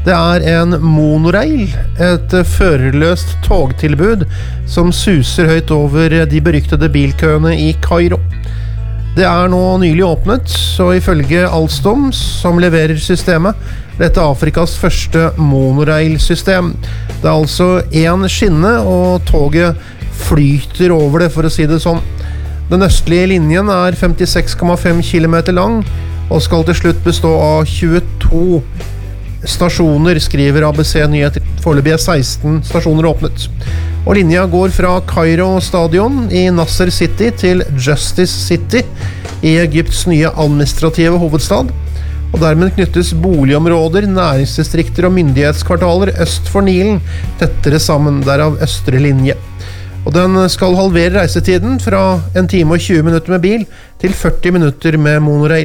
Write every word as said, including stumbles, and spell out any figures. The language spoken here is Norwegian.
Det er en monorail, et førerløst togtilbud som suser høyt over de beryktede bilkøene i Kairo. Det er nå nylig åpnet, og ifølge Alstom, som leverer systemet, dette er Afrikas første monorail-system. Det er altså en skinne, og toget flyter over det, for å si det sånn. Den østlige linjen er femtiseks komma fem kilometer lang, og skal til slutt bestå av tjueto stasjoner, skriver A B C Nyheter. Foreløpig er seksten stasjoner åpnet. Og linja går fra Kairo stadion i Nasser City til Justice City i Egypts nye administrative hovedstad. Og dermed knyttes boligområder, næringsdistrikter og myndighetskvartaler øst for Nilen tettere sammen, derav østre linje. Og den skal halvere reisetiden fra en time og tjue minutter med bil til førti minutter med monorail.